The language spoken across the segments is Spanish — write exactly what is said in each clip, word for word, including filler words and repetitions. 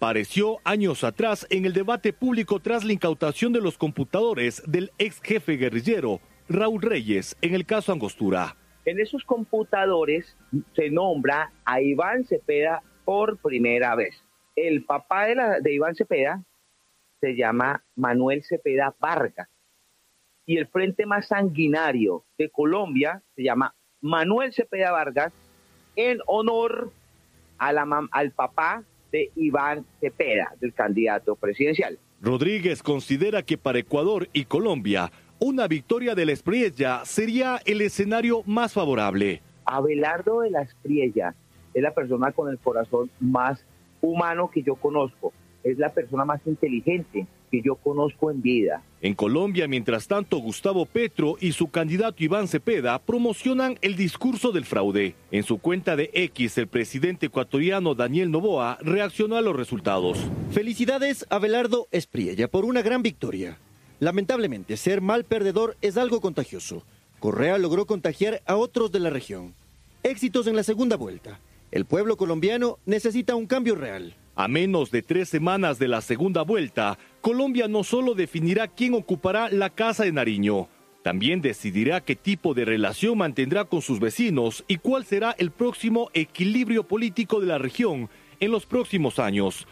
apareció años atrás en el debate público tras la incautación de los computadores del ex jefe guerrillero Raúl Reyes en el caso Angostura. En esos computadores se nombra a Iván Cepeda por primera vez. El papá de, la, de Iván Cepeda se llama Manuel Cepeda Vargas y el frente más sanguinario de Colombia se llama Manuel Cepeda Vargas en honor a la, al papá de Iván Cepeda, del candidato presidencial. Rodríguez considera que para Ecuador y Colombia una victoria de la Espriella sería el escenario más favorable. Abelardo de la Espriella es la persona con el corazón más humano que yo conozco. Es la persona más inteligente que yo conozco en vida. En Colombia, mientras tanto, Gustavo Petro y su candidato Iván Cepeda promocionan el discurso del fraude. En su cuenta de X, el presidente ecuatoriano Daniel Noboa reaccionó a los resultados. Felicidades a Abelardo Espriella por una gran victoria. Lamentablemente, ser mal perdedor es algo contagioso. Correa logró contagiar a otros de la región. Éxitos en la segunda vuelta. El pueblo colombiano necesita un cambio real. A menos de tres semanas de la segunda vuelta, Colombia no solo definirá quién ocupará la Casa de Nariño, también decidirá qué tipo de relación mantendrá con sus vecinos y cuál será el próximo equilibrio político de la región en los próximos años.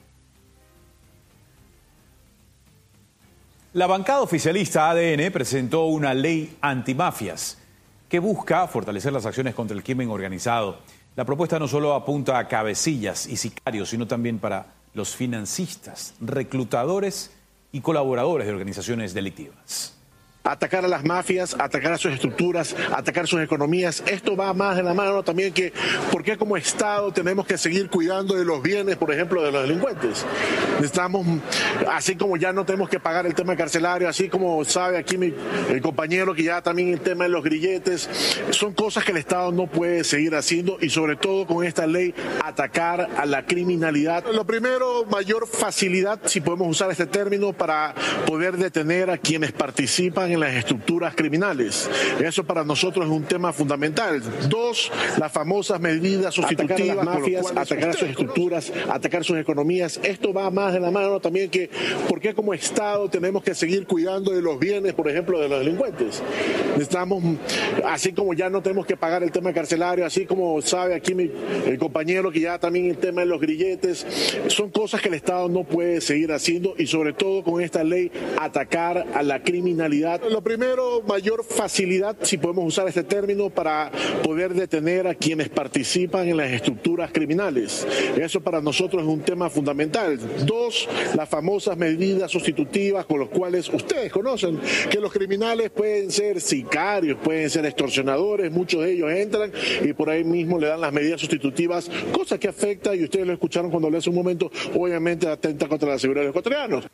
La bancada oficialista A D N presentó una ley antimafias que busca fortalecer las acciones contra el crimen organizado. La propuesta no solo apunta a cabecillas y sicarios, sino también para los financistas, reclutadores y colaboradores de organizaciones delictivas. Atacar a las mafias, atacar a sus estructuras, atacar sus economías. Esto va más de la mano también que por qué como Estado tenemos que seguir cuidando de los bienes, por ejemplo, de los delincuentes. Necesitamos, así como ya no tenemos que pagar el tema carcelario, así como sabe aquí mi, el compañero que ya también el tema de los grilletes, son cosas que el Estado no puede seguir haciendo y sobre todo con esta ley atacar a la criminalidad. Lo primero, mayor facilidad, si podemos usar este término, para poder detener a quienes participan en las estructuras criminales. Eso para nosotros es un tema fundamental. Dos, las famosas medidas sustitutivas, atacar a las mafias, atacar a sus estructuras, atacar sus economías. Esto va más de la mano también que por qué como Estado tenemos que seguir cuidando de los bienes, por ejemplo, de los delincuentes. Necesitamos, así como ya no tenemos que pagar el tema carcelario, así como sabe aquí mi, el compañero que ya también el tema de los grilletes, son cosas que el Estado no puede seguir haciendo y sobre todo con esta ley atacar a la criminalidad. Lo primero, mayor facilidad, si podemos usar este término, para poder detener a quienes participan en las estructuras criminales. Eso para nosotros es un tema fundamental. Dos, las famosas medidas sustitutivas con las cuales ustedes conocen que los criminales pueden ser sicarios, pueden ser extorsionadores, muchos de ellos entran y por ahí mismo le dan las medidas sustitutivas, cosa que afecta, y ustedes lo escucharon cuando hablé hace un momento, obviamente atenta contra la seguridad de los ecuatorianos.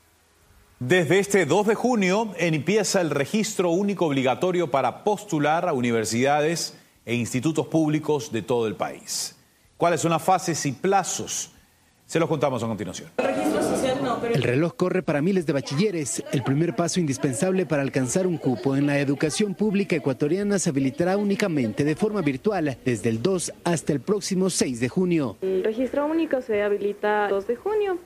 Desde este dos de junio empieza el registro único obligatorio para postular a universidades e institutos públicos de todo el país. ¿Cuáles son las fases y plazos? Se los contamos a continuación. El registro social no, pero... El reloj corre para miles de bachilleres. El primer paso indispensable para alcanzar un cupo en la educación pública ecuatoriana se habilitará únicamente de forma virtual desde el dos hasta el próximo seis de junio. El registro único se habilita el dos de junio.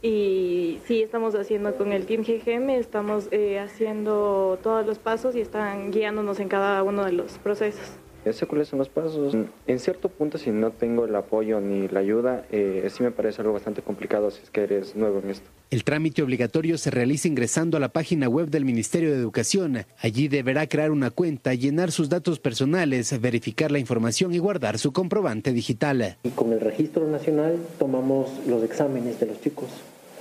Y sí, estamos haciendo con el Team G G M, estamos eh, haciendo todos los pasos y están guiándonos en cada uno de los procesos. Ya sé cuáles son los pasos. En cierto punto, si no tengo el apoyo ni la ayuda, eh, sí me parece algo bastante complicado si es que eres nuevo en esto. El trámite obligatorio se realiza ingresando a la página web del Ministerio de Educación. Allí deberá crear una cuenta, llenar sus datos personales, verificar la información y guardar su comprobante digital. Y con el registro nacional tomamos los exámenes de los chicos.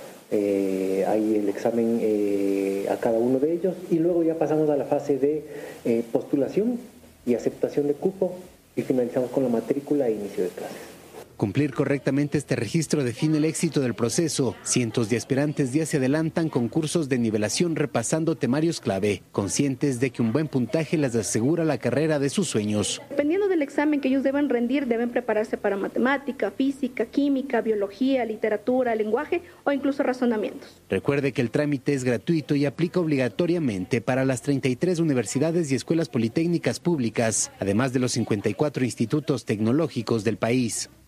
Eh, hay el examen eh, a cada uno de ellos y luego ya pasamos a la fase de eh, postulación y aceptación de cupo y finalizamos con la matrícula e inicio de clases. Cumplir correctamente este registro define el éxito del proceso. Cientos de aspirantes ya se adelantan con cursos de nivelación repasando temarios clave, conscientes de que un buen puntaje les asegura la carrera de sus sueños. Dependiendo del examen que ellos deben rendir, deben prepararse para matemática, física, química, biología, literatura, lenguaje o incluso razonamientos. Recuerde que el trámite es gratuito y aplica obligatoriamente para las treinta y tres universidades y escuelas politécnicas públicas, además de los cincuenta y cuatro institutos tecnológicos del país.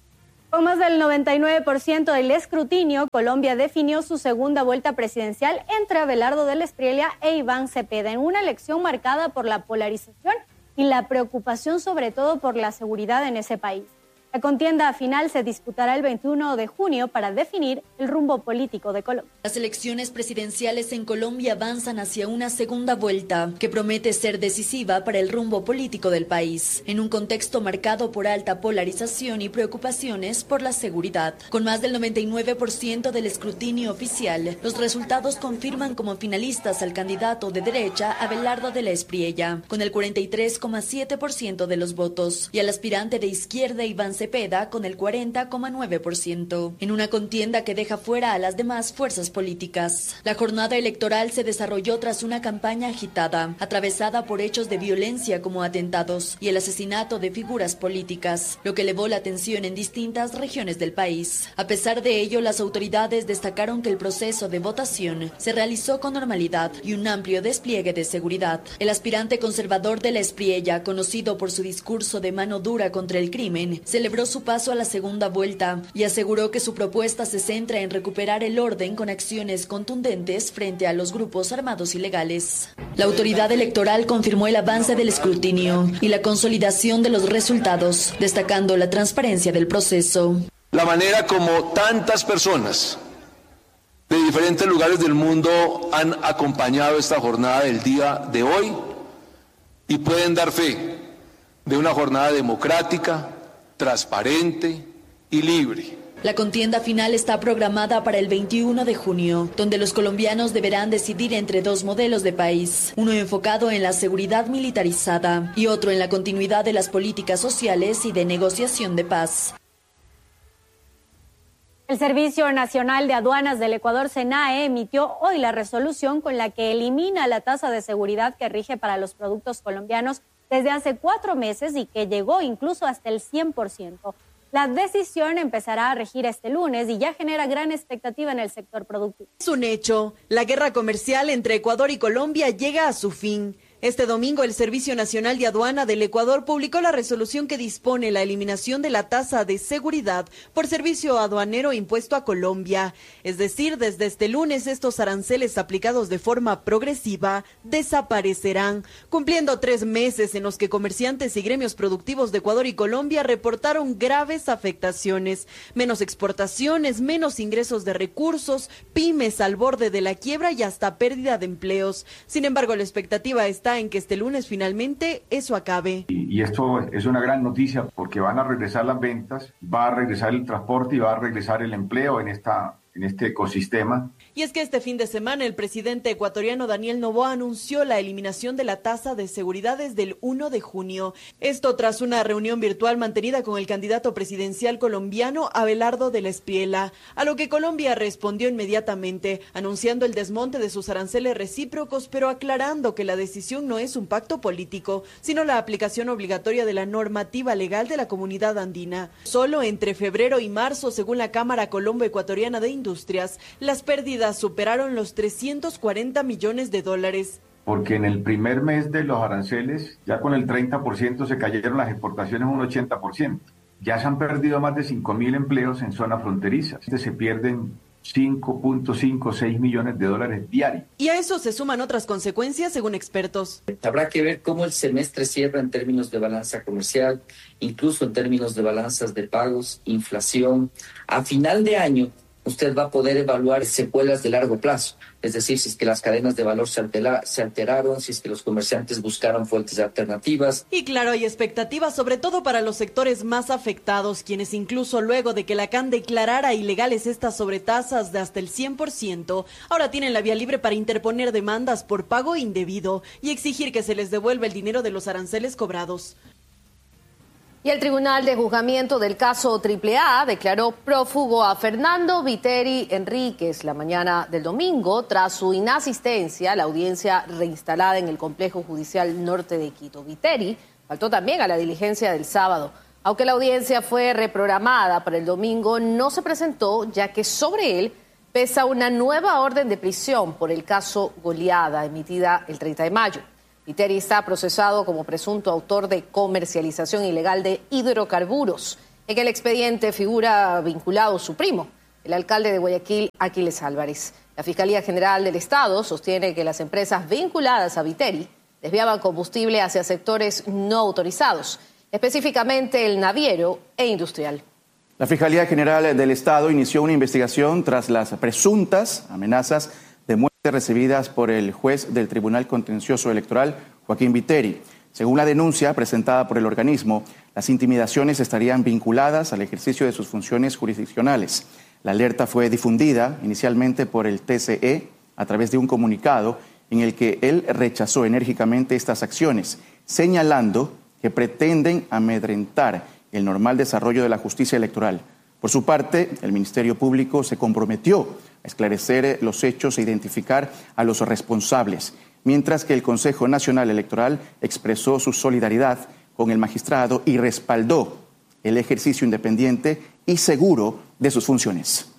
Con más del noventa y nueve por ciento del escrutinio, Colombia definió su segunda vuelta presidencial entre Abelardo del Espriella e Iván Cepeda, en una elección marcada por la polarización y la preocupación sobre todo por la seguridad en ese país. La contienda final se disputará el veintiuno de junio para definir el rumbo político de Colombia. Las elecciones presidenciales en Colombia avanzan hacia una segunda vuelta que promete ser decisiva para el rumbo político del país, en un contexto marcado por alta polarización y preocupaciones por la seguridad. Con más del noventa y nueve por ciento del escrutinio oficial, los resultados confirman como finalistas al candidato de derecha Abelardo del Espriella, con el cuarenta y tres coma siete por ciento de los votos, y al aspirante de izquierda Iván Cepeda con el cuarenta coma nueve por ciento, en una contienda que deja fuera a las demás fuerzas políticas. La jornada electoral se desarrolló tras una campaña agitada, atravesada por hechos de violencia como atentados y el asesinato de figuras políticas, lo que elevó la tensión en distintas regiones del país. A pesar de ello, las autoridades destacaron que el proceso de votación se realizó con normalidad y un amplio despliegue de seguridad. El aspirante conservador de la Espriella, conocido por su discurso de mano dura contra el crimen, celebró su paso a la segunda vuelta y aseguró que su propuesta se centra en recuperar el orden con acciones contundentes frente a los grupos armados ilegales. La autoridad electoral confirmó el avance del escrutinio y la consolidación de los resultados, destacando la transparencia del proceso. La manera como tantas personas de diferentes lugares del mundo han acompañado esta jornada del día de hoy y pueden dar fe de una jornada democrática, transparente y libre. La contienda final está programada para el veintiuno de junio, donde los colombianos deberán decidir entre dos modelos de país, uno enfocado en la seguridad militarizada y otro en la continuidad de las políticas sociales y de negociación de paz. El Servicio Nacional de Aduanas del Ecuador, SENAE, emitió hoy la resolución con la que elimina la tasa de seguridad que rige para los productos colombianos desde hace cuatro meses y que llegó incluso hasta el cien por ciento. La decisión empezará a regir este lunes y ya genera gran expectativa en el sector productivo. Es un hecho. La guerra comercial entre Ecuador y Colombia llega a su fin. Este domingo, el Servicio Nacional de Aduana del Ecuador publicó la resolución que dispone la eliminación de la tasa de seguridad por servicio aduanero impuesto a Colombia. Es decir, desde este lunes, estos aranceles aplicados de forma progresiva desaparecerán, cumpliendo tres meses en los que comerciantes y gremios productivos de Ecuador y Colombia reportaron graves afectaciones, menos exportaciones, menos ingresos de recursos, pymes al borde de la quiebra y hasta pérdida de empleos. Sin embargo, la expectativa está en que este lunes finalmente eso acabe. Y, y esto es una gran noticia porque van a regresar las ventas, va a regresar el transporte y va a regresar el empleo en esta en este ecosistema. Y es que este fin de semana el presidente ecuatoriano Daniel Noboa anunció la eliminación de la tasa de seguridad desde el uno de junio. Esto tras una reunión virtual mantenida con el candidato presidencial colombiano Abelardo del Espriella, a lo que Colombia respondió inmediatamente, anunciando el desmonte de sus aranceles recíprocos, pero aclarando que la decisión no es un pacto político, sino la aplicación obligatoria de la normativa legal de la comunidad andina. Solo entre febrero y marzo, según la Cámara Colombo-Ecuatoriana de Industrias, las pérdidas superaron los trescientos cuarenta millones de dólares. Porque en el primer mes de los aranceles, ya con el treinta por ciento se cayeron las exportaciones un ochenta por ciento. Ya se han perdido más de cinco mil empleos en zona fronteriza. Se pierden cinco punto cinco seis millones de dólares diarios. Y a eso se suman otras consecuencias, según expertos. Habrá que ver cómo el semestre cierra en términos de balanza comercial, incluso en términos de balanzas de pagos, inflación. A final de año, usted va a poder evaluar secuelas de largo plazo, es decir, si es que las cadenas de valor se, altera, se alteraron, si es que los comerciantes buscaron fuentes alternativas. Y claro, hay expectativas sobre todo para los sectores más afectados, quienes incluso luego de que la C A N declarara ilegales estas sobretasas de hasta el cien por ciento, ahora tienen la vía libre para interponer demandas por pago indebido y exigir que se les devuelva el dinero de los aranceles cobrados. Y el Tribunal de Juzgamiento del caso Triple A declaró prófugo a Fernando Viteri Enríquez la mañana del domingo tras su inasistencia a la audiencia reinstalada en el Complejo Judicial Norte de Quito. Viteri faltó también a la diligencia del sábado. Aunque la audiencia fue reprogramada para el domingo, no se presentó ya que sobre él pesa una nueva orden de prisión por el caso Goleada emitida el treinta de mayo. Viteri está procesado como presunto autor de comercialización ilegal de hidrocarburos. En el expediente figura vinculado su primo, el alcalde de Guayaquil, Aquiles Álvarez. La Fiscalía General del Estado sostiene que las empresas vinculadas a Viteri desviaban combustible hacia sectores no autorizados, específicamente el naviero e industrial. La Fiscalía General del Estado inició una investigación tras las presuntas amenazas de muerte recibidas por el juez del Tribunal Contencioso Electoral, Joaquín Viteri. Según la denuncia presentada por el organismo, las intimidaciones estarían vinculadas al ejercicio de sus funciones jurisdiccionales. La alerta fue difundida inicialmente por el T C E a través de un comunicado en el que él rechazó enérgicamente estas acciones, señalando que pretenden amedrentar el normal desarrollo de la justicia electoral. Por su parte, el Ministerio Público se comprometió a esclarecer los hechos e identificar a los responsables, mientras que el Consejo Nacional Electoral expresó su solidaridad con el magistrado y respaldó el ejercicio independiente y seguro de sus funciones.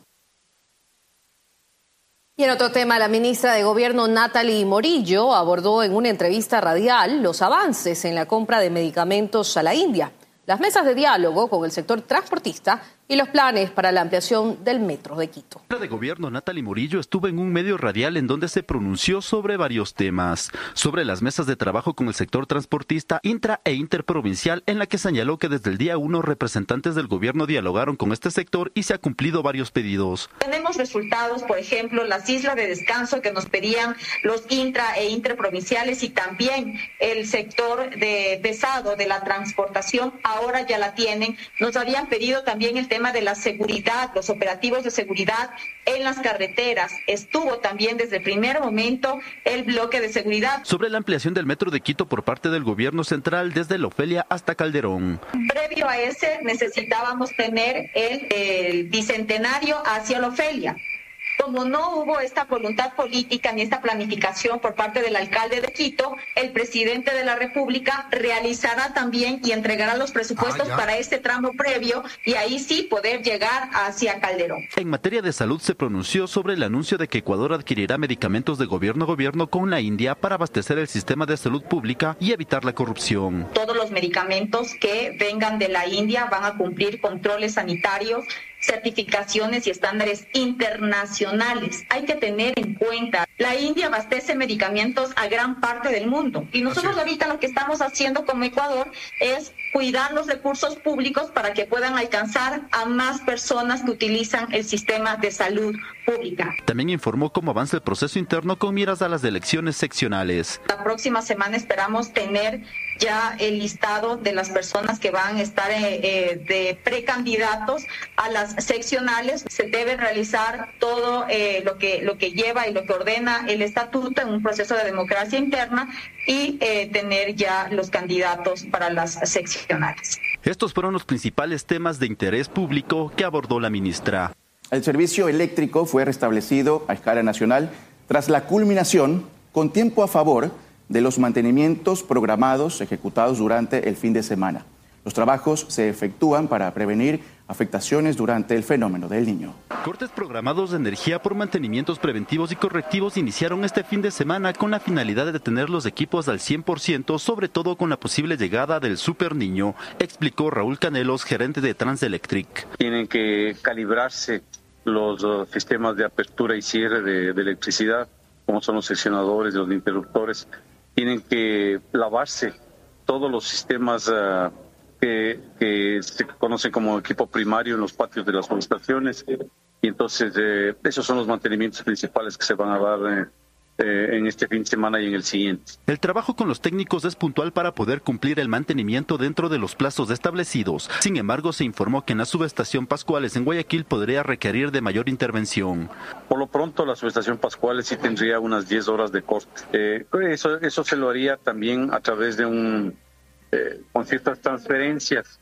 Y en otro tema, la ministra de Gobierno Natalie Morillo abordó en una entrevista radial los avances en la compra de medicamentos a la India, las mesas de diálogo con el sector transportista y los planes para la ampliación del metro de Quito. La de Gobierno Natalie Morillo estuvo en un medio radial en donde se pronunció sobre varios temas, sobre las mesas de trabajo con el sector transportista intra e interprovincial, en la que señaló que desde el día uno representantes del gobierno dialogaron con este sector y se ha cumplido varios pedidos. Tenemos resultados, por ejemplo, las islas de descanso que nos pedían los intra e interprovinciales y también el sector de pesado de la transportación, ahora ya la tienen. Nos habían pedido también el tema de la seguridad, los operativos de seguridad en las carreteras. Estuvo también desde el primer momento el bloque de seguridad. Sobre la ampliación del metro de Quito por parte del gobierno central desde La Ofelia hasta Calderón. Previo a ese necesitábamos tener el, el bicentenario hacia La Ofelia. Como no hubo esta voluntad política ni esta planificación por parte del alcalde de Quito, el presidente de la República realizará también y entregará los presupuestos ah, para este tramo previo y ahí sí poder llegar hacia Calderón. En materia de salud se pronunció sobre el anuncio de que Ecuador adquirirá medicamentos de gobierno a gobierno con la India para abastecer el sistema de salud pública y evitar la corrupción. Todos los medicamentos que vengan de la India van a cumplir controles sanitarios, certificaciones y estándares internacionales. Hay que tener en cuenta, la India abastece medicamentos a gran parte del mundo y nosotros ahorita lo que estamos haciendo como Ecuador es cuidar los recursos públicos para que puedan alcanzar a más personas que utilizan el sistema de salud pública. También informó cómo avanza el proceso interno con miras a las elecciones seccionales. La próxima semana esperamos tener ya el listado de las personas que van a estar eh, eh, de precandidatos a las seccionales. Se debe realizar todo eh, lo que lo que lleva y lo que ordena el estatuto en un proceso de democracia interna y eh, tener ya los candidatos para las seccionales. Estos fueron los principales temas de interés público que abordó la ministra. El servicio eléctrico fue restablecido a escala nacional tras la culminación con tiempo a favor de los mantenimientos programados ejecutados durante el fin de semana. Los trabajos se efectúan para prevenir afectaciones durante el fenómeno del Niño. Cortes programados de energía por mantenimientos preventivos y correctivos iniciaron este fin de semana con la finalidad de tener los equipos al cien por ciento, sobre todo con la posible llegada del Super Niño, explicó Raúl Canelos, gerente de Transelectric. Tienen que calibrarse los uh, sistemas de apertura y cierre de, de electricidad, como son los seccionadores, los interruptores. Tienen que lavarse todos los sistemas uh, que, que se conocen como equipo primario en los patios de las subestaciones. Y entonces eh, esos son los mantenimientos principales que se van a dar eh, eh, en este fin de semana y en el siguiente. El trabajo con los técnicos es puntual para poder cumplir el mantenimiento dentro de los plazos establecidos. Sin embargo, se informó que en la subestación Pascuales en Guayaquil podría requerir de mayor intervención. Por lo pronto, la subestación Pascuales sí tendría unas diez horas de corte. Eh, eso, eso se lo haría también a través de un, eh, con ciertas transferencias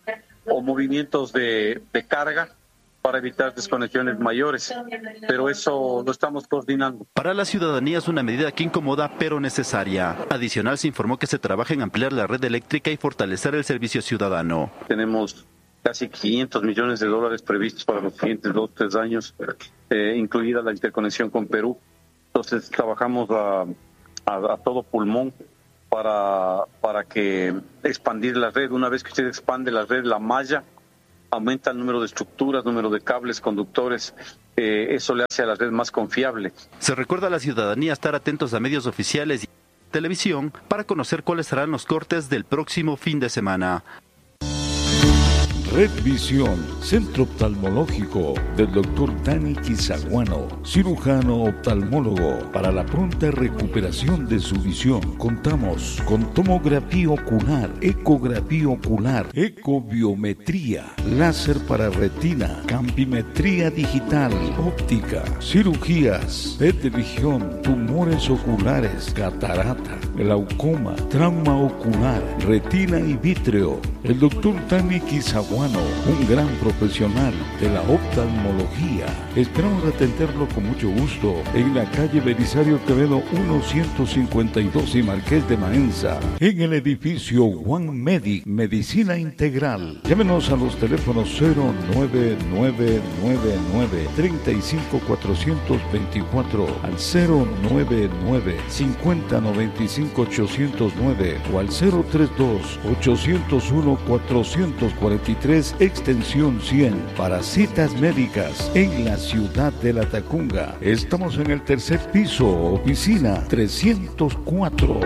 o movimientos de, de carga para evitar desconexiones mayores, pero eso lo estamos coordinando. Para la ciudadanía es una medida que incomoda, pero necesaria. Adicional, se informó que se trabaja en ampliar la red eléctrica y fortalecer el servicio ciudadano. Tenemos casi quinientos millones de dólares previstos para los siguientes dos o tres años, eh, incluida la interconexión con Perú. Entonces trabajamos a, a, a todo pulmón para, para que expandir la red. Una vez que usted expande la red, la malla, aumenta el número de estructuras, número de cables, conductores, eh, eso le hace a la red más confiable. Se recuerda a la ciudadanía estar atentos a medios oficiales y televisión para conocer cuáles serán los cortes del próximo fin de semana. Red Visión, centro oftalmológico del doctor Dani Quizaguano, cirujano oftalmólogo. Para la pronta recuperación de su visión, contamos con tomografía ocular, ecografía ocular, ecobiometría, láser para retina, campimetría digital, óptica, cirugías, P E T de visión, tumores oculares, catarata, glaucoma, trauma ocular, retina y vítreo. El doctor Dani Quizaguano, un gran profesional de la oftalmología. Esperamos atenderlo con mucho gusto en la calle Belisario Quevedo ciento cincuenta y dos y Marqués de Maenza, en el edificio One Medic, Medicina Integral. Llámenos a los teléfonos cero nueve nueve nueve nueve, tres cinco cuatro dos cuatro, al cero nueve nueve, cinco cero nueve cinco, ocho cero nueve o al cero tres dos, ocho cero uno, cuatro cuatro tres, extensión cien, para citas médicas en la ciudad de La Tacunga. Estamos en el tercer piso, oficina trescientos cuatro.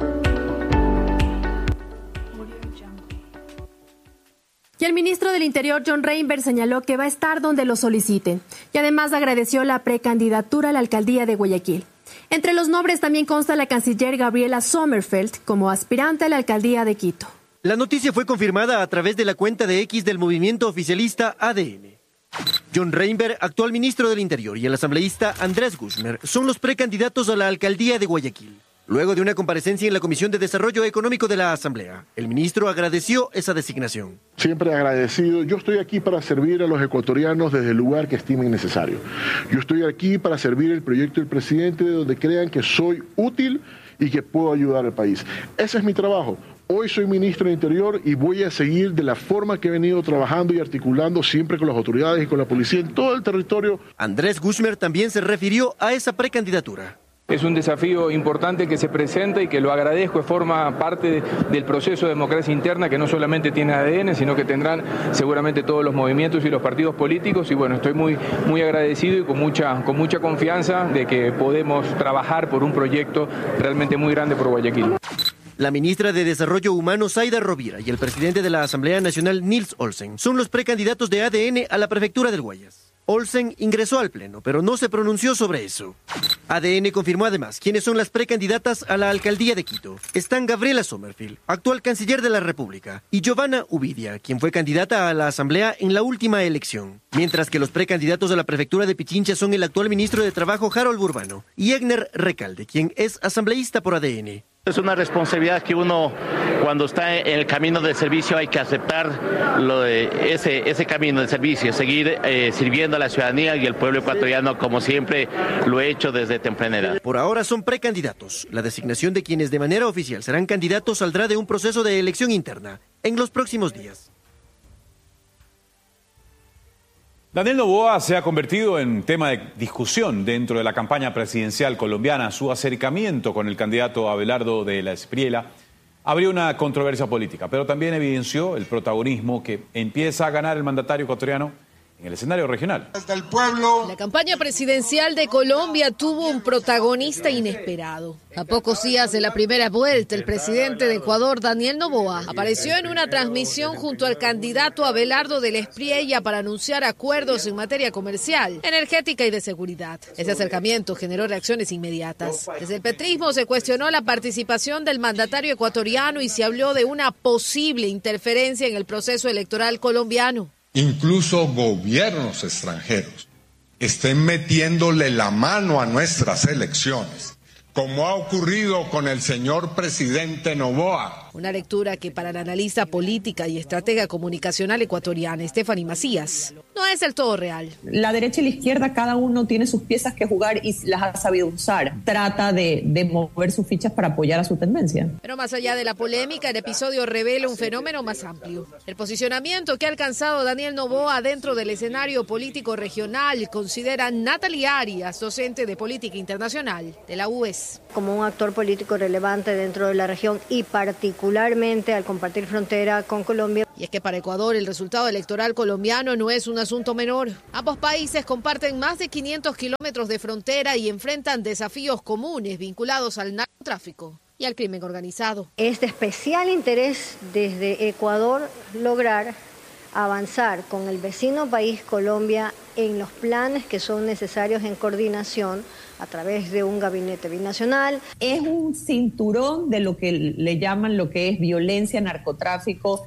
Y el ministro del Interior, John Reinberg, señaló que va a estar donde lo soliciten y además agradeció la precandidatura a la alcaldía de Guayaquil. Entre los nombres también consta la canciller Gabriela Sommerfeld como aspirante a la alcaldía de Quito. La noticia fue confirmada a través de la cuenta de X del movimiento oficialista A D N. John Reinberg, actual ministro del Interior, y el asambleísta Andrés Guzmán son los precandidatos a la alcaldía de Guayaquil. Luego de una comparecencia en la Comisión de Desarrollo Económico de la Asamblea, el ministro agradeció esa designación. Siempre agradecido. Yo estoy aquí para servir a los ecuatorianos desde el lugar que estimen necesario. Yo estoy aquí para servir el proyecto del presidente donde crean que soy útil y que puedo ayudar al país. Ese es mi trabajo. Hoy soy ministro del Interior y voy a seguir de la forma que he venido trabajando y articulando siempre con las autoridades y con la policía en todo el territorio. Andrés Guzmán también se refirió a esa precandidatura. Es un desafío importante que se presenta y que lo agradezco, forma parte del proceso de democracia interna que no solamente tiene A D N, sino que tendrán seguramente todos los movimientos y los partidos políticos. Y bueno, estoy muy, muy agradecido y con mucha, con mucha confianza de que podemos trabajar por un proyecto realmente muy grande por Guayaquil. La ministra de Desarrollo Humano, Zaida Rovira, y el presidente de la Asamblea Nacional, Nils Olsen, son los precandidatos de A D N a la prefectura del Guayas. Olsen ingresó al Pleno, pero no se pronunció sobre eso. A D N confirmó además quiénes son las precandidatas a la alcaldía de Quito. Están Gabriela Sommerfeld, actual canciller de la República, y Giovanna Ubidia, quien fue candidata a la Asamblea en la última elección. Mientras que los precandidatos a la prefectura de Pichincha son el actual ministro de Trabajo, Harold Burbano, y Egner Recalde, quien es asambleísta por A D N. Es una responsabilidad que uno, cuando está en el camino del servicio, hay que aceptar lo de ese, ese camino de servicio, seguir eh, sirviendo a la ciudadanía y el pueblo ecuatoriano como siempre lo he hecho desde temprana edad. Por ahora son precandidatos. La designación de quienes de manera oficial serán candidatos saldrá de un proceso de elección interna en los próximos días. Daniel Noboa se ha convertido en tema de discusión dentro de la campaña presidencial colombiana. Su acercamiento con el candidato Abelardo de la Espriella abrió una controversia política, pero también evidenció el protagonismo que empieza a ganar el mandatario ecuatoriano en el escenario regional. El pueblo. La campaña presidencial de Colombia tuvo un protagonista inesperado. A pocos días de la primera vuelta, el presidente de Ecuador, Daniel Noboa, apareció en una transmisión junto al candidato Abelardo de la Espriella para anunciar acuerdos en materia comercial, energética y de seguridad. Ese acercamiento generó reacciones inmediatas. Desde el petrismo se cuestionó la participación del mandatario ecuatoriano y se habló de una posible interferencia en el proceso electoral colombiano. Incluso gobiernos extranjeros estén metiéndole la mano a nuestras elecciones, como ha ocurrido con el señor presidente Noboa. Una lectura que para la analista política y estratega comunicacional ecuatoriana, Stephanie Macías, no es del todo real. La derecha y la izquierda, cada uno tiene sus piezas que jugar y las ha sabido usar. Trata de, de mover sus fichas para apoyar a su tendencia. Pero más allá de la polémica, el episodio revela un fenómeno más amplio. El posicionamiento que ha alcanzado Daniel Noboa dentro del escenario político regional, considera Natalia Arias, docente de política internacional de la U E S. Fronteras. Como un actor político relevante dentro de la región y particularmente al compartir frontera con Colombia. Y es que para Ecuador el resultado electoral colombiano no es un asunto menor. Ambos países comparten más de quinientos kilómetros de frontera y enfrentan desafíos comunes vinculados al narcotráfico y al crimen organizado. Es de especial interés desde Ecuador lograr avanzar con el vecino país Colombia en los planes que son necesarios en coordinación a través de un gabinete binacional. Es un cinturón de lo que le llaman lo que es violencia, narcotráfico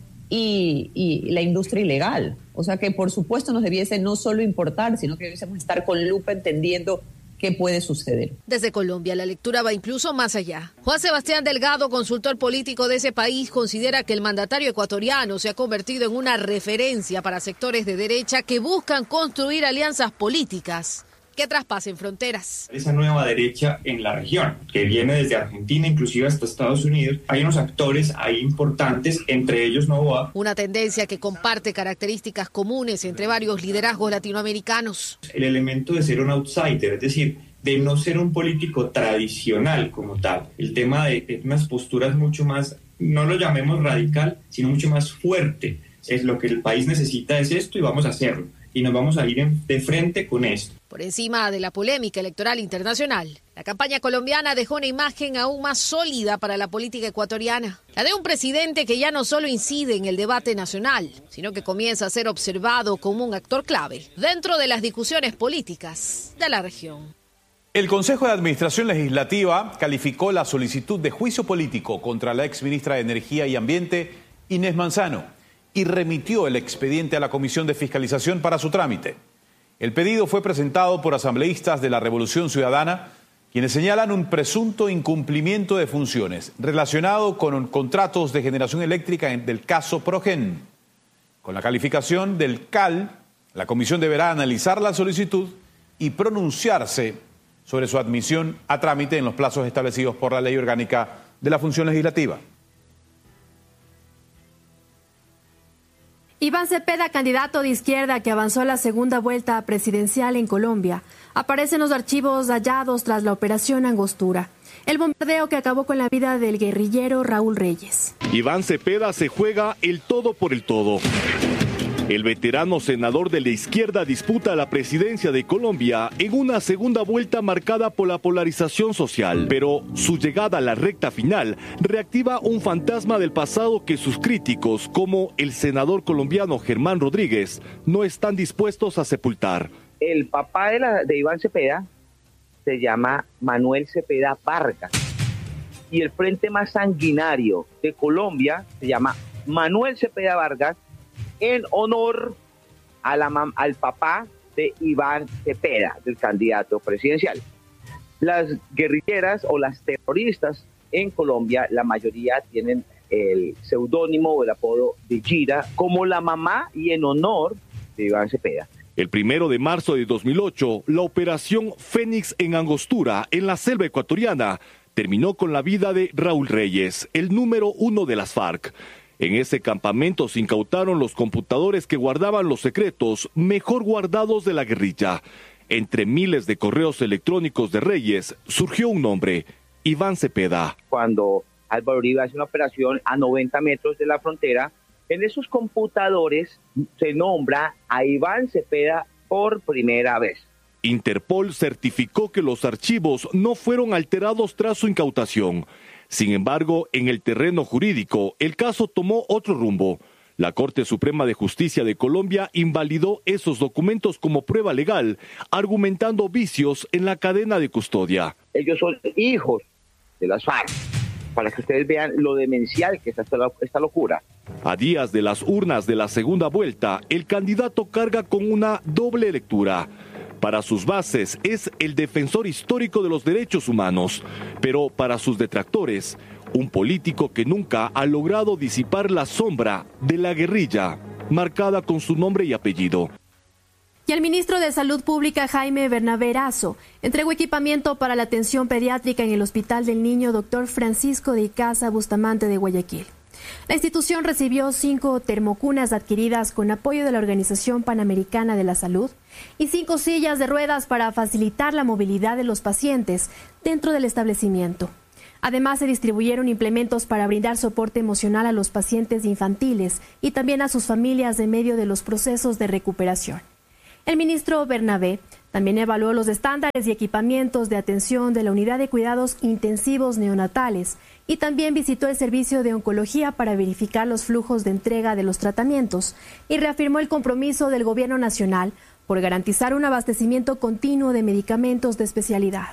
y, y la industria ilegal. O sea que por supuesto nos debiese no solo importar, sino que debiésemos estar con lupa entendiendo qué puede suceder. Desde Colombia, la lectura va incluso más allá. Juan Sebastián Delgado, consultor político de ese país, considera que el mandatario ecuatoriano se ha convertido en una referencia para sectores de derecha que buscan construir alianzas políticas que traspasen fronteras. Esa nueva derecha en la región, que viene desde Argentina, inclusive hasta Estados Unidos, hay unos actores ahí importantes, entre ellos Noboa. Una tendencia que comparte características comunes entre varios liderazgos latinoamericanos. El elemento de ser un outsider, es decir, de no ser un político tradicional como tal. El tema de, de unas posturas mucho más, no lo llamemos radical, sino mucho más fuerte. Es lo que el país necesita, es esto y vamos a hacerlo. Y nos vamos a ir en, de frente con esto. Por encima de la polémica electoral internacional, la campaña colombiana dejó una imagen aún más sólida para la política ecuatoriana. La de un presidente que ya no solo incide en el debate nacional, sino que comienza a ser observado como un actor clave dentro de las discusiones políticas de la región. El Consejo de Administración Legislativa calificó la solicitud de juicio político contra la exministra de Energía y Ambiente, Inés Manzano, y remitió el expediente a la Comisión de Fiscalización para su trámite. El pedido fue presentado por asambleístas de la Revolución Ciudadana, quienes señalan un presunto incumplimiento de funciones relacionado con contratos de generación eléctrica del caso Progen. Con la calificación del C A L, la comisión deberá analizar la solicitud y pronunciarse sobre su admisión a trámite en los plazos establecidos por la Ley Orgánica de la Función Legislativa. Iván Cepeda, candidato de izquierda que avanzó a la segunda vuelta presidencial en Colombia, aparece en los archivos hallados tras la operación Angostura, el bombardeo que acabó con la vida del guerrillero Raúl Reyes. Iván Cepeda se juega el todo por el todo. El veterano senador de la izquierda disputa la presidencia de Colombia en una segunda vuelta marcada por la polarización social, pero su llegada a la recta final reactiva un fantasma del pasado que sus críticos, como el senador colombiano Germán Rodríguez, no están dispuestos a sepultar. El papá de, la, de Iván Cepeda se llama Manuel Cepeda Vargas y el frente más sanguinario de Colombia se llama Manuel Cepeda Vargas, en honor a la, al papá de Iván Cepeda, del candidato presidencial. Las guerrilleras o las terroristas en Colombia, la mayoría tienen el seudónimo o el apodo de Gira, como la mamá y en honor de Iván Cepeda. El primero de marzo de dos mil ocho, la operación Fénix en Angostura, en la selva ecuatoriana, terminó con la vida de Raúl Reyes, el número uno de las FARC. En ese campamento se incautaron los computadores que guardaban los secretos mejor guardados de la guerrilla. Entre miles de correos electrónicos de Reyes surgió un nombre, Iván Cepeda. Cuando Álvaro Uribe hace una operación a noventa metros de la frontera, en esos computadores se nombra a Iván Cepeda por primera vez. Interpol certificó que los archivos no fueron alterados tras su incautación. Sin embargo, en el terreno jurídico, el caso tomó otro rumbo. La Corte Suprema de Justicia de Colombia invalidó esos documentos como prueba legal, argumentando vicios en la cadena de custodia. Ellos son hijos de las FARC, para que ustedes vean lo demencial que es esta, esta locura. A días de las urnas de la segunda vuelta, el candidato carga con una doble lectura. Para sus bases es el defensor histórico de los derechos humanos, pero para sus detractores, un político que nunca ha logrado disipar la sombra de la guerrilla, marcada con su nombre y apellido. Y el ministro de Salud Pública, Jaime Bernabé Erazo, entregó equipamiento para la atención pediátrica en el Hospital del Niño doctor Francisco de Icaza Bustamante de Guayaquil. La institución recibió cinco termocunas adquiridas con apoyo de la Organización Panamericana de la Salud y cinco sillas de ruedas para facilitar la movilidad de los pacientes dentro del establecimiento. Además, se distribuyeron implementos para brindar soporte emocional a los pacientes infantiles y también a sus familias en medio de los procesos de recuperación. El ministro Bernabé también evaluó los estándares y equipamientos de atención de la unidad de cuidados intensivos neonatales y también visitó el servicio de oncología para verificar los flujos de entrega de los tratamientos y reafirmó el compromiso del gobierno nacional por garantizar un abastecimiento continuo de medicamentos de especialidad.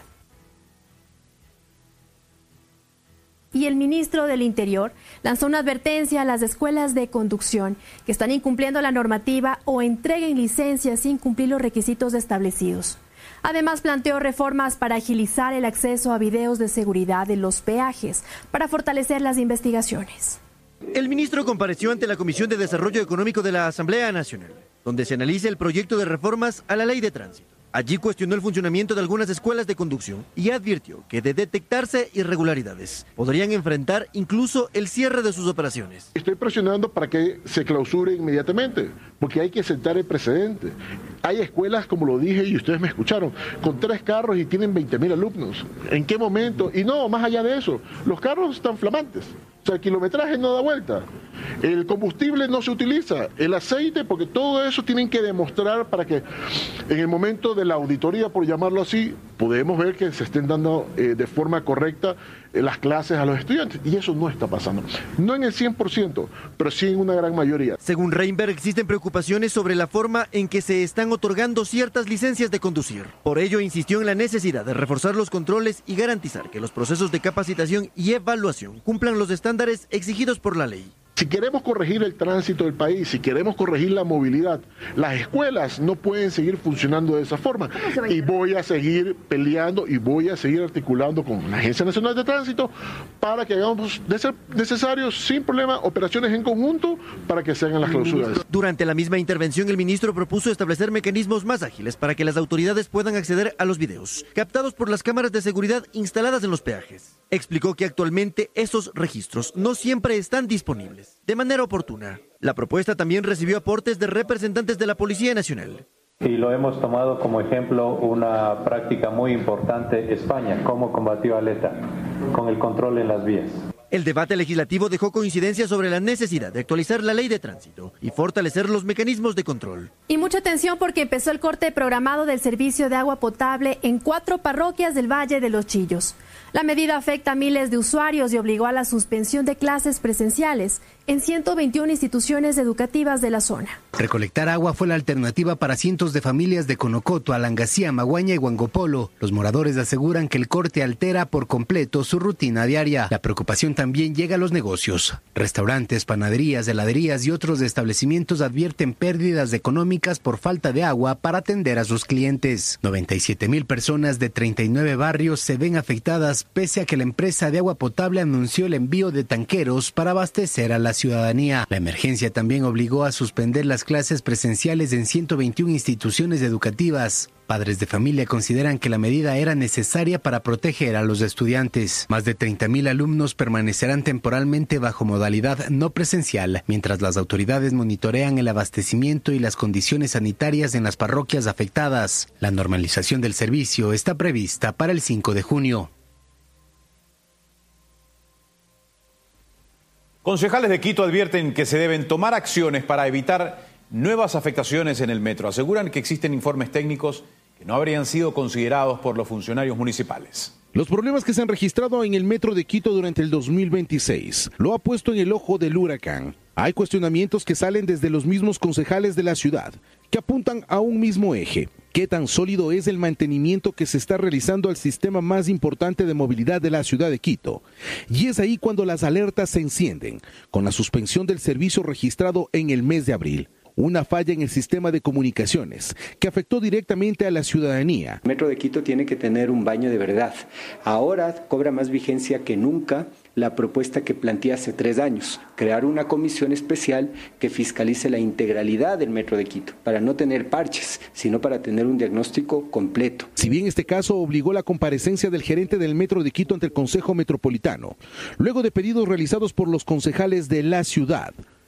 Y el ministro del Interior lanzó una advertencia a las escuelas de conducción que están incumpliendo la normativa o entreguen licencias sin cumplir los requisitos establecidos. Además, planteó reformas para agilizar el acceso a videos de seguridad en los peajes para fortalecer las investigaciones. El ministro compareció ante la Comisión de Desarrollo Económico de la Asamblea Nacional, donde se analiza el proyecto de reformas a la Ley de Tránsito. Allí cuestionó el funcionamiento de algunas escuelas de conducción y advirtió que de detectarse irregularidades podrían enfrentar incluso el cierre de sus operaciones. Estoy presionando para que se clausure inmediatamente, porque hay que sentar el precedente. Hay escuelas, como lo dije y ustedes me escucharon, con tres carros y tienen veinte mil alumnos. ¿En qué momento? Y no, más allá de eso, los carros están flamantes. O sea, el kilometraje no da vuelta. El combustible no se utiliza, el aceite, porque todo eso tienen que demostrar para que en el momento de la auditoría, por llamarlo así, podemos ver que se estén dando eh, de forma correcta eh, las clases a los estudiantes. Y eso no está pasando. No en el cien por ciento, pero sí en una gran mayoría. Según Reinberg, existen preocupaciones sobre la forma en que se están otorgando ciertas licencias de conducir. Por ello, insistió en la necesidad de reforzar los controles y garantizar que los procesos de capacitación y evaluación cumplan los estándares exigidos por la ley. Si queremos corregir el tránsito del país, si queremos corregir la movilidad, las escuelas no pueden seguir funcionando de esa forma. Y voy a seguir peleando y voy a seguir articulando con la Agencia Nacional de Tránsito para que hagamos, de ser necesario, sin problema, operaciones en conjunto para que se hagan las clausuras. Durante la misma intervención, el ministro propuso establecer mecanismos más ágiles para que las autoridades puedan acceder a los videos captados por las cámaras de seguridad instaladas en los peajes. Explicó que actualmente esos registros no siempre están disponibles de manera oportuna. La propuesta también recibió aportes de representantes de la Policía Nacional. Y lo hemos tomado como ejemplo una práctica muy importante, España, cómo combatió a ETA, con el control en las vías. El debate legislativo dejó coincidencia sobre la necesidad de actualizar la ley de tránsito y fortalecer los mecanismos de control. Y mucha atención porque empezó el corte programado del servicio de agua potable en cuatro parroquias del Valle de los Chillos. La medida afecta a miles de usuarios y obligó a la suspensión de clases presenciales en ciento veintiuna instituciones educativas de la zona. Recolectar agua fue la alternativa para cientos de familias de Conocoto, Alangacía, Maguaña y Huangopolo. Los moradores aseguran que el corte altera por completo su rutina diaria. La preocupación también llega a los negocios. Restaurantes, panaderías, heladerías y otros establecimientos advierten pérdidas económicas por falta de agua para atender a sus clientes. noventa y siete mil personas de treinta y nueve barrios se ven afectadas pese a que la empresa de agua potable anunció el envío de tanqueros para abastecer a la ciudadanía. La emergencia también obligó a suspender las clases presenciales en ciento veintiuna instituciones educativas. Padres de familia consideran que la medida era necesaria para proteger a los estudiantes. Más de treinta mil alumnos permanecerán temporalmente bajo modalidad no presencial, mientras las autoridades monitorean el abastecimiento y las condiciones sanitarias en las parroquias afectadas. La normalización del servicio está prevista para el cinco de junio. Concejales de Quito advierten que se deben tomar acciones para evitar nuevas afectaciones en el metro. Aseguran que existen informes técnicos que no habrían sido considerados por los funcionarios municipales. Los problemas que se han registrado en el metro de Quito durante el dos mil veintiséis lo ha puesto en el ojo del huracán. Hay cuestionamientos que salen desde los mismos concejales de la ciudad, que apuntan a un mismo eje. ¿Qué tan sólido es el mantenimiento que se está realizando al sistema más importante de movilidad de la ciudad de Quito? Y es ahí cuando las alertas se encienden, con la suspensión del servicio registrado en el mes de abril. Una falla en el sistema de comunicaciones que afectó directamente a la ciudadanía. El Metro de Quito tiene que tener un baño de verdad. Ahora cobra más vigencia que nunca la propuesta que planteé hace tres años, crear una comisión especial que fiscalice la integralidad del Metro de Quito, para no tener parches, sino para tener un diagnóstico completo. Si bien este caso obligó la comparecencia del gerente del Metro de Quito ante el Consejo Metropolitano, luego de pedidos realizados por los concejales de la ciudad,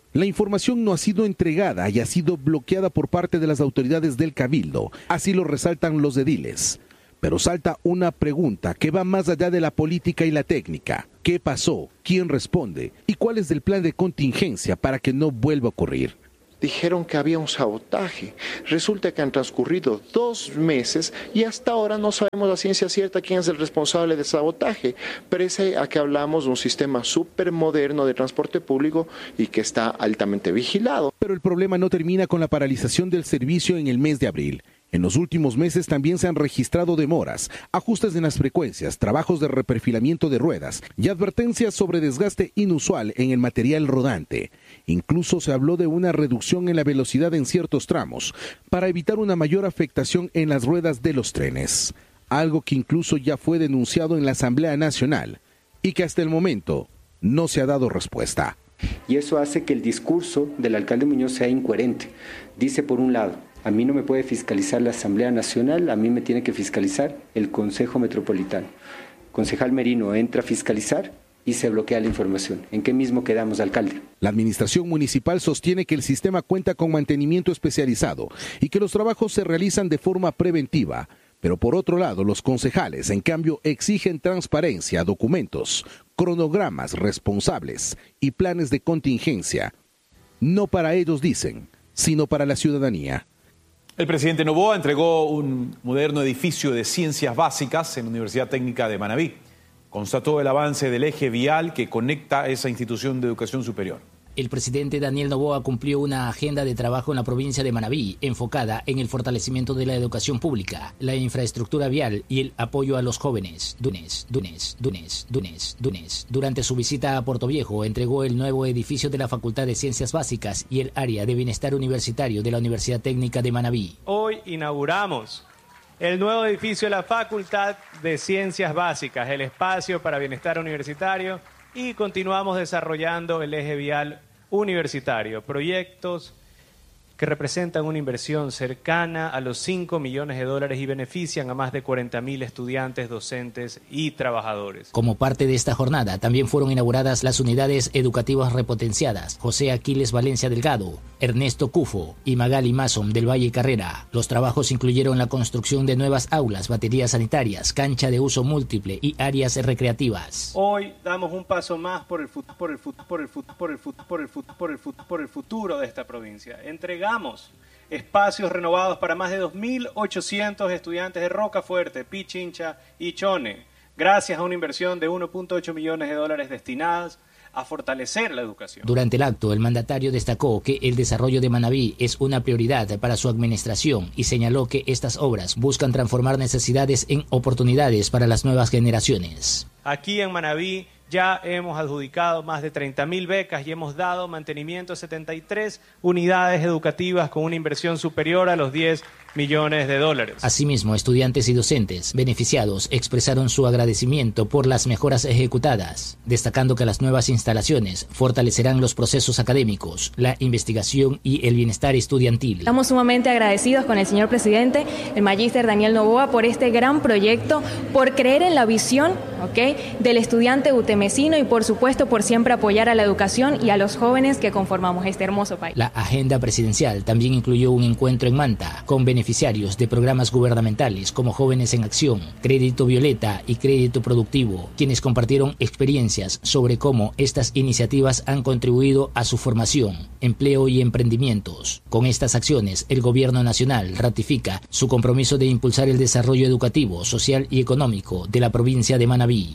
La información no ha sido entregada y ha sido bloqueada por parte de las autoridades del Cabildo, así lo resaltan los ediles. Pero salta una pregunta que va más allá de la política y la técnica. ¿Qué pasó? ¿Quién responde? ¿Y cuál es el plan de contingencia para que no vuelva a ocurrir? Dijeron que había un sabotaje. Resulta que han transcurrido dos meses y hasta ahora no sabemos a ciencia cierta quién es el responsable del sabotaje, pese a que hablamos de un sistema súper moderno de transporte público y que está altamente vigilado. Pero el problema no termina con la paralización del servicio en el mes de abril. En los últimos meses también se han registrado demoras, ajustes en las frecuencias, trabajos de reperfilamiento de ruedas y advertencias sobre desgaste inusual en el material rodante. Incluso se habló de una reducción en la velocidad en ciertos tramos para evitar una mayor afectación en las ruedas de los trenes, algo que incluso ya fue denunciado en la Asamblea Nacional y que hasta el momento no se ha dado respuesta. Y eso hace que el discurso del alcalde Muñoz sea incoherente. Dice por un lado, a mí no me puede fiscalizar la Asamblea Nacional, a mí me tiene que fiscalizar el Consejo Metropolitano. Concejal Merino entra a fiscalizar y se bloquea la información. ¿En qué mismo quedamos, alcalde? La administración municipal sostiene que el sistema cuenta con mantenimiento especializado y que los trabajos se realizan de forma preventiva. Pero por otro lado, los concejales, en cambio, exigen transparencia, documentos, cronogramas responsables y planes de contingencia. No para ellos, dicen, sino para la ciudadanía. El presidente Noboa entregó un moderno edificio de ciencias básicas en la Universidad Técnica de Manabí. Constató el avance del eje vial que conecta esa institución de educación superior. El presidente Daniel Noboa cumplió una agenda de trabajo en la provincia de Manabí, enfocada en el fortalecimiento de la educación pública, la infraestructura vial y el apoyo a los jóvenes. Dunes, Dunes, Dunes, Dunes, Dunes. Durante su visita a Puerto Viejo, entregó el nuevo edificio de la Facultad de Ciencias Básicas y el área de bienestar universitario de la Universidad Técnica de Manabí. Hoy inauguramos el nuevo edificio de la Facultad de Ciencias Básicas, el espacio para bienestar universitario, y continuamos desarrollando el eje vial universitario, proyectos que representan una inversión cercana a los cinco millones de dólares y benefician a más de cuarenta mil estudiantes, docentes y trabajadores. Como parte de esta jornada, también fueron inauguradas las unidades educativas repotenciadas José Aquiles Valencia Delgado, Ernesto Cufo y Magali Mason del Valle Carrera. Los trabajos incluyeron la construcción de nuevas aulas, baterías sanitarias, cancha de uso múltiple y áreas recreativas. Hoy damos un paso más por el futuro, por el futuro, por el futuro, por el futuro, por el futuro, por el futuro, por el futuro de esta provincia. Entregamos espacios renovados para más de dos mil ochocientos estudiantes de Rocafuerte, Pichincha y Chone, gracias a una inversión de uno punto ocho millones de dólares destinadas a fortalecer la educación. Durante el acto, el mandatario destacó que el desarrollo de Manabí es una prioridad para su administración y señaló que estas obras buscan transformar necesidades en oportunidades para las nuevas generaciones. Aquí en Manabí ya hemos adjudicado más de treinta mil becas y hemos dado mantenimiento a setenta y tres unidades educativas con una inversión superior a los diez millones de dólares. Asimismo, estudiantes y docentes beneficiados expresaron su agradecimiento por las mejoras ejecutadas, destacando que las nuevas instalaciones fortalecerán los procesos académicos, la investigación y el bienestar estudiantil. Estamos sumamente agradecidos con el señor presidente, el magíster Daniel Noboa, por este gran proyecto, por creer en la visión, ¿okay?, del estudiante utemecino y por supuesto por siempre apoyar a la educación y a los jóvenes que conformamos este hermoso país. La agenda presidencial también incluyó un encuentro en Manta con beneficiarios beneficiarios de programas gubernamentales como Jóvenes en Acción, Crédito Violeta y Crédito Productivo, quienes compartieron experiencias sobre cómo estas iniciativas han contribuido a su formación, empleo y emprendimientos. Con estas acciones, el Gobierno Nacional ratifica su compromiso de impulsar el desarrollo educativo, social y económico de la provincia de Manabí.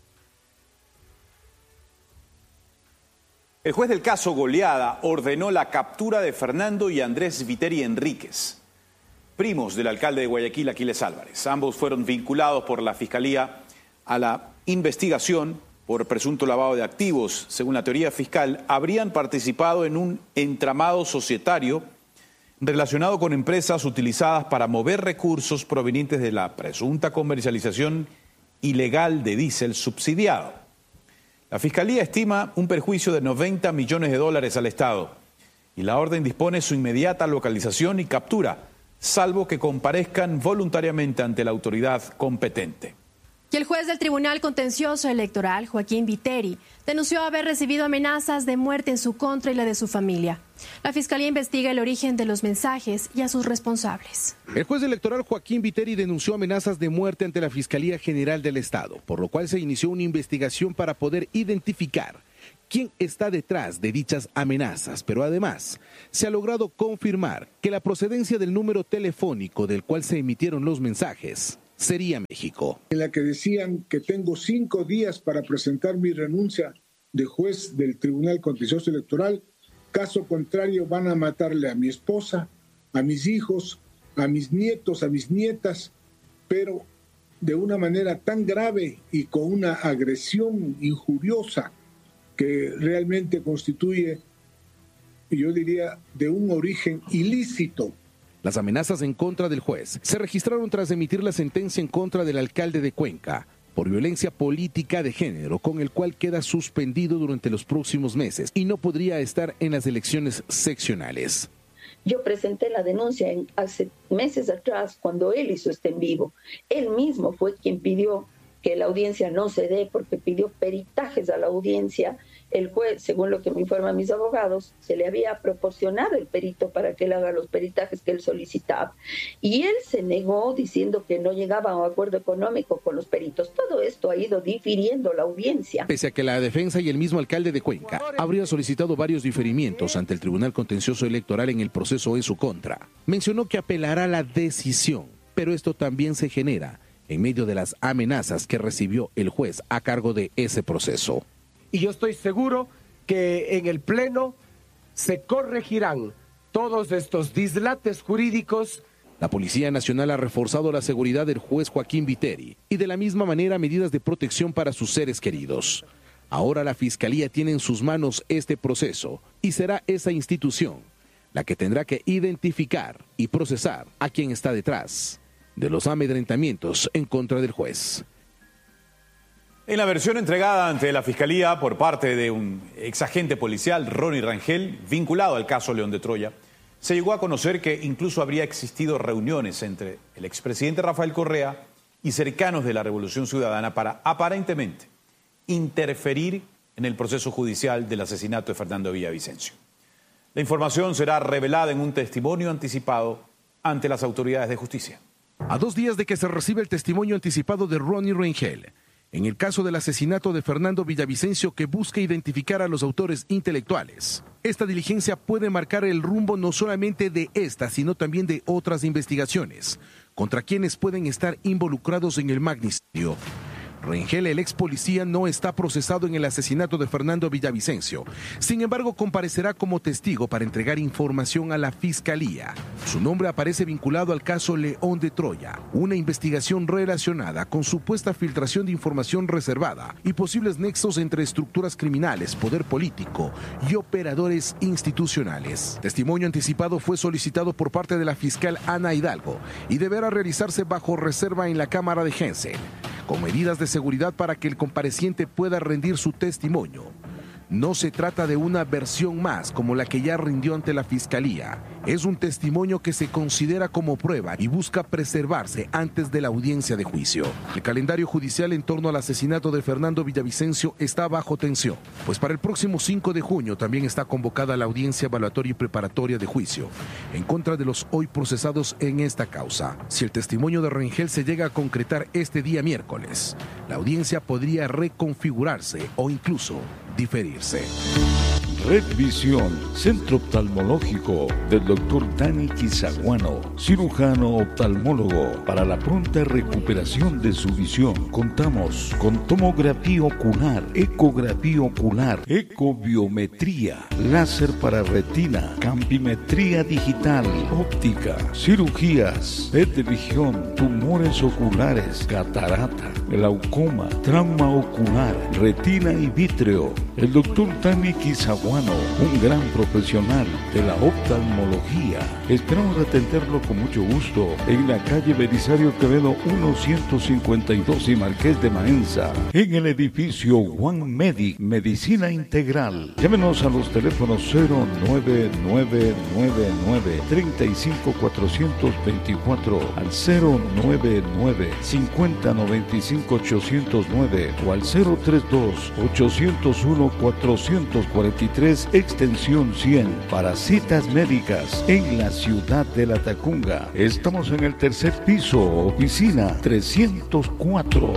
El juez del caso Goleada ordenó la captura de Fernando y Andrés Viteri Enríquez, primos del alcalde de Guayaquil, Aquiles Álvarez. Ambos fueron vinculados por la Fiscalía a la investigación por presunto lavado de activos. Según la teoría fiscal, habrían participado en un entramado societario relacionado con empresas utilizadas para mover recursos provenientes de la presunta comercialización ilegal de diésel subsidiado. La Fiscalía estima un perjuicio de noventa millones de dólares al Estado y la orden dispone su inmediata localización y captura, salvo que comparezcan voluntariamente ante la autoridad competente. Y el juez del Tribunal Contencioso Electoral, Joaquín Viteri, denunció haber recibido amenazas de muerte en su contra y la de su familia. La Fiscalía investiga el origen de los mensajes y a sus responsables. El juez electoral Joaquín Viteri denunció amenazas de muerte ante la Fiscalía General del Estado, por lo cual se inició una investigación para poder identificar quién está detrás de dichas amenazas, pero además se ha logrado confirmar que la procedencia del número telefónico del cual se emitieron los mensajes sería México. En la que decían que tengo cinco días para presentar mi renuncia de juez del Tribunal Contencioso Electoral, caso contrario van a matarle a mi esposa, a mis hijos, a mis nietos, a mis nietas, pero de una manera tan grave y con una agresión injuriosa que realmente constituye, yo diría, de un origen ilícito. Las amenazas en contra del juez se registraron tras emitir la sentencia en contra del alcalde de Cuenca por violencia política de género, con el cual queda suspendido durante los próximos meses y no podría estar en las elecciones seccionales. Yo presenté la denuncia en, hace meses atrás, cuando él hizo este en vivo. Él mismo fue quien pidió que la audiencia no se dé porque pidió peritajes a la audiencia. El juez, según lo que me informan mis abogados, se le había proporcionado el perito para que él haga los peritajes que él solicitaba. Y él se negó diciendo que no llegaba a un acuerdo económico con los peritos. Todo esto ha ido difiriendo la audiencia. Pese a que la defensa y el mismo alcalde de Cuenca habría solicitado varios diferimientos ante el Tribunal Contencioso Electoral en el proceso en su contra, mencionó que apelará la decisión, pero esto también se genera en medio de las amenazas que recibió el juez a cargo de ese proceso. Y yo estoy seguro que en el Pleno se corregirán todos estos dislates jurídicos. La Policía Nacional ha reforzado la seguridad del juez Joaquín Viteri y de la misma manera medidas de protección para sus seres queridos. Ahora la Fiscalía tiene en sus manos este proceso y será esa institución la que tendrá que identificar y procesar a quien está detrás de los amedrentamientos en contra del juez. En la versión entregada ante la Fiscalía por parte de un exagente policial, Ronnie Rangel, vinculado al caso León de Troya, se llegó a conocer que incluso habría existido reuniones entre el expresidente Rafael Correa y cercanos de la Revolución Ciudadana para aparentemente interferir en el proceso judicial del asesinato de Fernando Villavicencio. La información será revelada en un testimonio anticipado ante las autoridades de justicia. A dos días de que se reciba el testimonio anticipado de Ronnie Rangel, en el caso del asesinato de Fernando Villavicencio, que busca identificar a los autores intelectuales, esta diligencia puede marcar el rumbo no solamente de esta, sino también de otras investigaciones contra quienes pueden estar involucrados en el magnicidio. Rangel, el ex policía, no está procesado en el asesinato de Fernando Villavicencio. Sin embargo, comparecerá como testigo para entregar información a la Fiscalía. Su nombre aparece vinculado al caso León de Troya, una investigación relacionada con supuesta filtración de información reservada y posibles nexos entre estructuras criminales, poder político y operadores institucionales. Testimonio anticipado fue solicitado por parte de la fiscal Ana Hidalgo y deberá realizarse bajo reserva en la Cámara de Hensel, con medidas de seguridad para que el compareciente pueda rendir su testimonio. No se trata de una versión más como la que ya rindió ante la Fiscalía. Es un testimonio que se considera como prueba y busca preservarse antes de la audiencia de juicio. El calendario judicial en torno al asesinato de Fernando Villavicencio está bajo tensión, pues para el próximo cinco de junio también está convocada la audiencia evaluatoria y preparatoria de juicio en contra de los hoy procesados en esta causa. Si el testimonio de Rangel se llega a concretar este día miércoles, la audiencia podría reconfigurarse o incluso diferirse. Red Visión, centro oftalmológico del doctor Dani Quizaguano, cirujano oftalmólogo. Para la pronta recuperación de su visión, contamos con tomografía ocular, ecografía ocular, ecobiometría, láser para retina, campimetría digital, óptica, cirugías, P E T de visión, tumores oculares, catarata, glaucoma, trauma ocular, retina y vítreo. El doctor Dani Quizaguano Saguano, un gran profesional de la oftalmología. Esperamos atenderlo con mucho gusto en la calle Belisario Quevedo ciento cincuenta y dos y Marqués de Maenza, en el edificio One Medic, Medicina Integral. Llámenos a los teléfonos cero nueve nueve nueve nueve, tres cinco cuatro dos cuatro, al cero nueve nueve cincuenta noventa y cinco ochocientos nueve o al cero tres dos ochocientos uno cuatrocientos cuarenta y tres extensión cien para citas médicas en la ciudad de La Tacunga. Estamos en el tercer piso, oficina trescientos cuatro.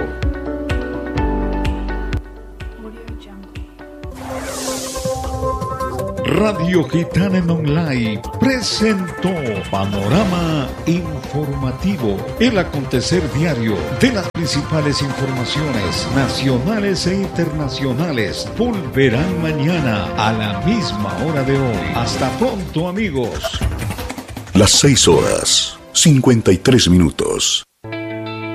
Radio Gitana en Online presentó Panorama Informativo, el acontecer diario de las principales informaciones nacionales e internacionales. Volverán mañana a la misma hora de hoy. Hasta pronto, amigos. Las seis horas, cincuenta y tres minutos.